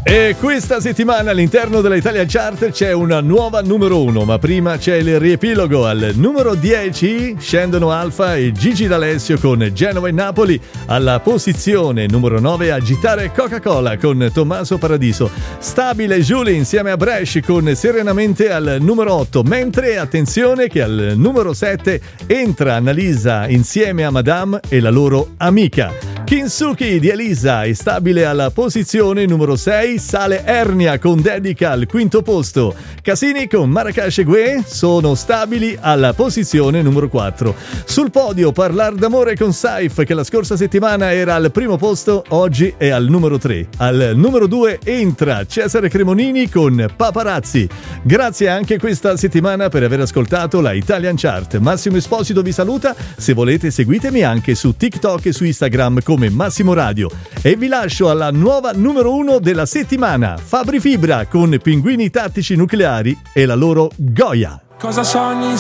E questa settimana all'interno della Italia Chart c'è una nuova numero 1, ma prima c'è il riepilogo. Al numero 10 scendono Alfa e Gigi D'Alessio con Genova e Napoli. Alla posizione numero 9 Agitare Coca-Cola con Tommaso Paradiso. Stabile Julie insieme a Bresci con Serenamente al numero 8, mentre attenzione che al numero 7 entra Annalisa insieme a Madame e la loro amica. Kinsuki di Elisa è stabile alla posizione numero 6, sale Ernia con Dedica al quinto posto. Casini con Marracash e Gue sono stabili alla posizione numero 4. Sul podio Parlar d'amore con Saif, che la scorsa settimana era al primo posto, oggi è al numero 3. Al numero 2 entra Cesare Cremonini con Paparazzi. Grazie anche questa settimana per aver ascoltato la Italian Chart. Massimo Esposito vi saluta, se volete seguitemi anche su TikTok e su Instagram come Massimo Radio. E vi lascio alla nuova numero 1 della settimana, Fabri Fibra con Pinguini Tattici Nucleari e la loro Goya. Cosa sogni?